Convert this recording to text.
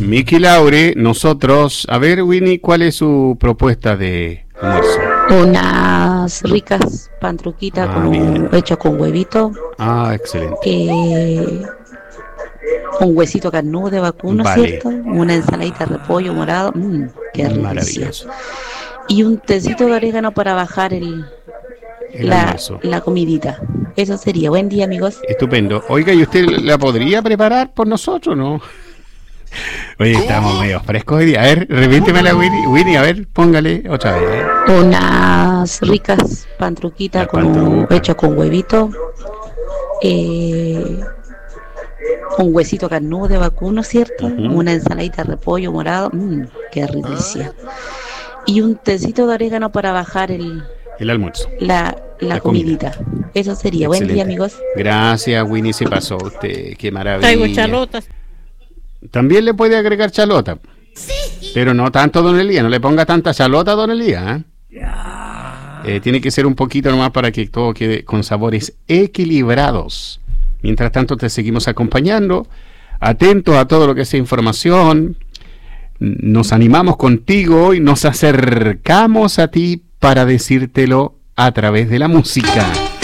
Miki Laure, nosotros, a ver, Winnie, ¿cuál es su propuesta de almuerzo? Unas ricas pantruquitas hechas con huevito. Excelente. Un huesito carnudo de vacuno, vale. ¿cierto? Una ensaladita de repollo morado. Qué maravilloso. Y un tecito de orégano para bajar la comidita. Eso sería. Buen día, amigos. Estupendo. Oiga, ¿y usted la podría preparar por nosotros, no? Oye, estamos medio frescos hoy día. A ver, repítemela, Winnie, a ver, póngale otra vez. Unas ricas pantruquitas hechas con huevito. Un huesito carnudo de vacuno, ¿cierto? Una ensaladita de repollo morado. Qué riquísima. Y un tecito de orégano para bajar el almuerzo. La comidita. Eso sería. Excelente. Buen día, amigos. Gracias, Winnie, se pasó usted. Qué maravilla. Traigo chalotas. También le puede agregar chalota. Sí. Pero no tanto, don Elías. No le ponga tanta chalota, don Elías. Tiene que ser un poquito nomás para que todo quede con sabores equilibrados. Mientras tanto, te seguimos acompañando. Atentos a todo lo que sea información. Nos animamos contigo y nos acercamos a ti para decírtelo a través de la música.